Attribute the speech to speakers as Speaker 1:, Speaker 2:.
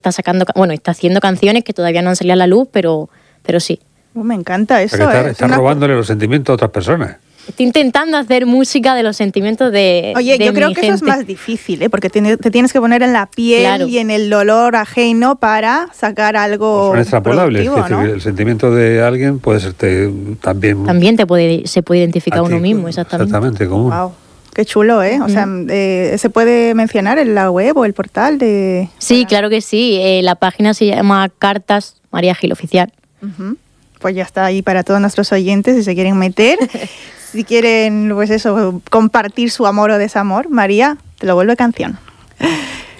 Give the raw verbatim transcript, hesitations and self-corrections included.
Speaker 1: está sacando, bueno, está haciendo canciones que todavía no han salido a la luz, pero, pero sí.
Speaker 2: Uh, me encanta eso.
Speaker 3: Está,
Speaker 2: ¿eh?
Speaker 3: está
Speaker 2: una...
Speaker 3: robándole los sentimientos a otras personas.
Speaker 1: Estoy intentando hacer música de los sentimientos de
Speaker 2: Oye,
Speaker 1: de
Speaker 2: yo creo
Speaker 1: mi
Speaker 2: que
Speaker 1: gente.
Speaker 2: eso es más difícil, ¿eh? Porque te, te tienes que poner en la piel
Speaker 1: Claro.
Speaker 2: y en el dolor ajeno para sacar algo
Speaker 3: Son extrapolables.
Speaker 2: productivo,
Speaker 3: Es decir,
Speaker 2: ¿no?
Speaker 3: el sentimiento de alguien puede ser te, también...
Speaker 1: También te puede, se puede identificar
Speaker 3: a
Speaker 1: uno
Speaker 3: ti,
Speaker 1: mismo, exactamente.
Speaker 3: Exactamente, común.
Speaker 2: Wow, qué chulo, ¿eh? O sea, eh, ¿se puede mencionar en la web o el portal de...?
Speaker 1: Sí, claro que sí. Eh, la página se llama Cartas María Gil Oficial.
Speaker 2: Uh-huh. Pues ya está ahí para todos nuestros oyentes si se quieren meter. Si quieren, pues eso, compartir su amor o desamor, María te lo vuelve canción.